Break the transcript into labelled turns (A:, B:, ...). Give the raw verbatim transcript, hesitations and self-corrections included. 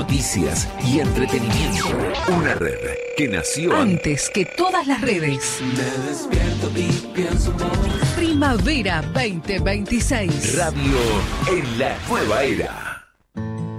A: noticias y entretenimiento. Una red que nació
B: antes que todas las redes.
C: Me despierto y pienso vos.
B: Primavera veinte veintiséis.
A: Radio en la nueva era.